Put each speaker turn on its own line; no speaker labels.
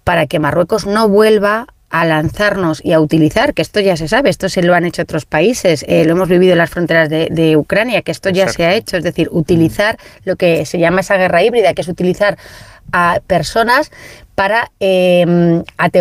para que Marruecos no vuelva a lanzarnos y a utilizar, que esto ya se sabe, esto se lo han hecho otros países, lo hemos vivido en las fronteras de Ucrania, que esto ya se ha hecho, es decir, utilizar lo que se llama esa guerra híbrida, que es utilizar a personas para